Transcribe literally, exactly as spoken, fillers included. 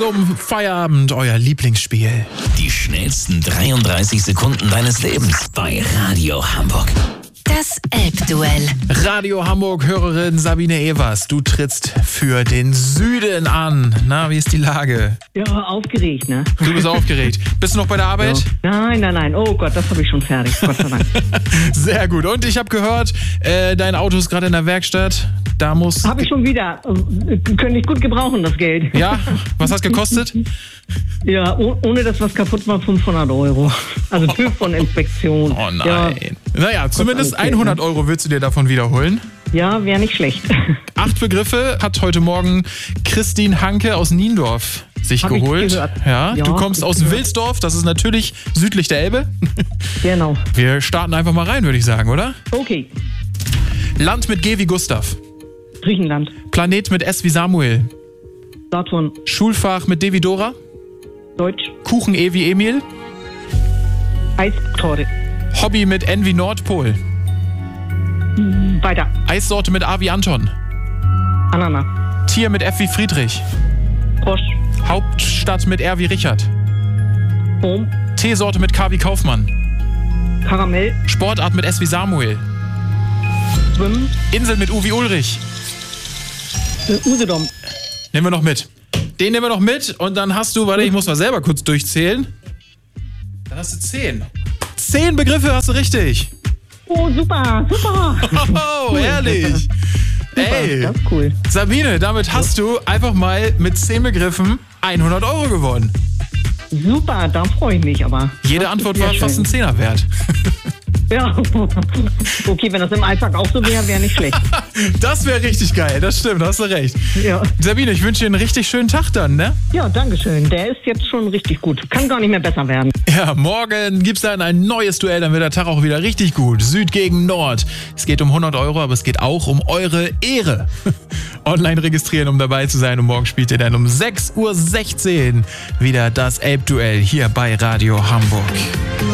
zum Feierabend, euer Lieblingsspiel. Die schnellsten dreiunddreißig Sekunden deines Lebens bei Radio Hamburg. Das Elbduell. Radio Hamburg-Hörerin Sabine Evers, du trittst für den Süden an. Na, wie ist die Lage? Ja, aufgeregt, ne? Du bist aufgeregt. Bist du noch bei der Arbeit? Ja. Nein, nein, nein. Oh Gott, das habe ich schon fertig. Gott sei Dank. Sehr gut. Und ich habe gehört, äh, dein Auto ist gerade in der Werkstatt. Da muss... Habe ich schon wieder. Äh, könnte ich gut gebrauchen, das Geld. Ja? Was hat's gekostet? Ja, oh, ohne dass was kaputt war, fünfhundert Euro. Also TÜV von Inspektion. Oh nein. Ja. Naja, zumindest hundert Euro willst du dir davon wiederholen. Ja, wäre nicht schlecht. Acht Begriffe hat heute Morgen Christine Hanke aus Niendorf sich Hab ich geholt. gehört. Ja, Ja, du kommst hab ich aus gehört. Wilsdorf, das ist natürlich südlich der Elbe. Genau. Wir starten einfach mal rein, würde ich sagen, oder? Okay. Land mit G wie Gustav. Griechenland. Planet mit S wie Samuel. Saturn. Schulfach mit D wie Dora. Deutsch. Kuchen E wie Emil. Eistorte. Hobby mit N wie Nordpol. Weiter. Eissorte mit A wie Anton. Ananas. Tier mit F wie Friedrich. Frosch. Hauptstadt mit R wie Richard. Bohm. Teesorte mit K wie Kaufmann. Karamell. Sportart mit S wie Samuel. Schwimmen. Insel mit U wie Ulrich. Äh, Usedom. Nehmen wir noch mit. Den nehmen wir noch mit und dann hast du, warte, ich muss mal selber kurz durchzählen. Dann hast du zehn. Zehn Begriffe hast du richtig. Oh, super, super. Oh, ehrlich. Ey, Das ist cool. Sabine, damit hast du einfach mal mit zehn Begriffen hundert Euro gewonnen. Super, da freue ich mich aber. Jede Das ist Antwort sehr war fast schön. ein Zehner wert. Ja. Okay, wenn das im Alltag auch so wäre, wäre nicht schlecht. Das wäre richtig geil, das stimmt, hast du recht. Ja. Sabine, ich wünsche dir einen richtig schönen Tag dann, ne? Ja, danke schön. Der ist jetzt schon richtig gut. Kann gar nicht mehr besser werden. Ja, morgen gibt's dann ein neues Duell, dann wird der Tag auch wieder richtig gut. Süd gegen Nord. Es geht um hundert Euro, aber es geht auch um eure Ehre. Online registrieren, um dabei zu sein. Und morgen spielt ihr dann um sechs Uhr sechzehn wieder das Elbduell hier bei Radio Hamburg.